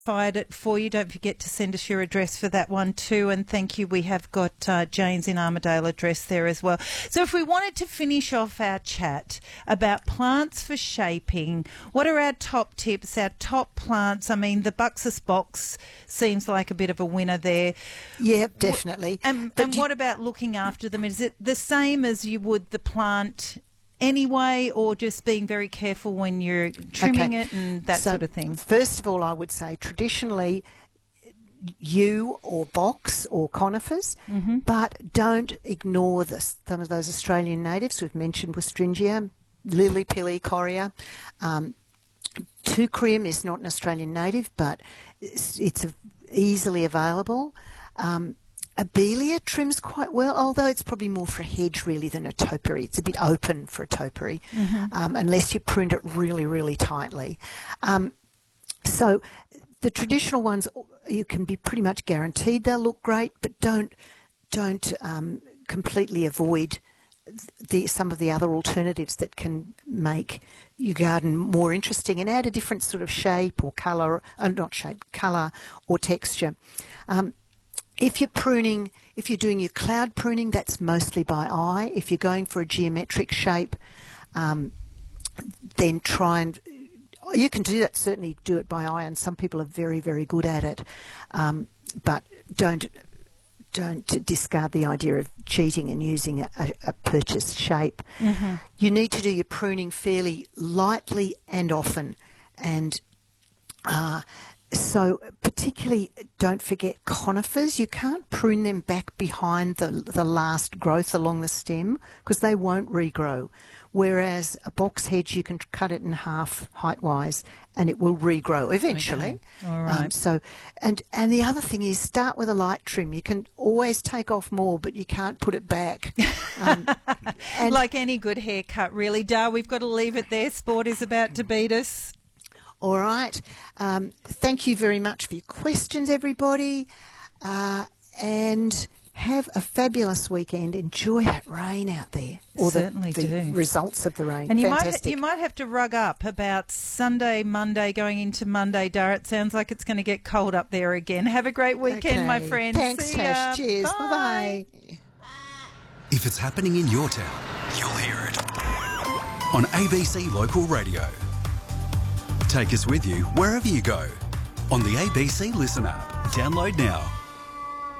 fired it for you. Don't forget to send us your address for that one too. And thank you. We have got Jane's in Armidale address there as well. So if we wanted to finish off our chat about plants for shaping, what are our top tips, our top plants? I mean, the Buxus box seems like a bit of a winner there. Yeah, definitely. And what about looking after them? Is it the same as you would the plant anyway, or just being very careful when you're trimming it and that sort of thing? First of all, I would say traditionally yew or box or conifers, but don't ignore some of those Australian natives. We've mentioned Westringia, lily pilly, coria. Teucrium is not an Australian native, but it's easily available. Abelia trims quite well, although it's probably more for a hedge really than a topiary. It's a bit open for a topiary, unless you pruned it really, really tightly. So the traditional ones, you can be pretty much guaranteed they'll look great, but don't completely avoid some of the other alternatives that can make your garden more interesting and add a different sort of shape or colour, colour or texture. If you're doing your cloud pruning, that's mostly by eye. If you're going for a geometric shape, then you can do that, certainly do it by eye, and some people are very, very good at it. But don't discard the idea of cheating and using a purchased shape. You need to do your pruning fairly lightly and often, and so particularly don't forget conifers. You can't prune them back behind the last growth along the stem because they won't regrow. Whereas a box hedge, you can cut it in half height-wise and it will regrow eventually. Okay. All right. And the other thing is start with a light trim. You can always take off more, but you can't put it back. And like any good haircut, really. Dar, we've got to leave it there. Sport is about to beat us. All right. Thank you very much for your questions, everybody. And have a fabulous weekend. Enjoy that rain out there. Or Certainly the results of the rain. And Fantastic. you might have to rug up about Sunday, Monday, going into Monday, Dar. It sounds like it's going to get cold up there again. Have a great weekend, my friend. Thanks, See Tash. ya. Cheers. Bye. Bye-bye. If it's happening in your town, you'll hear it on ABC Local Radio. Take us with you wherever you go on the ABC Listen app. Download now.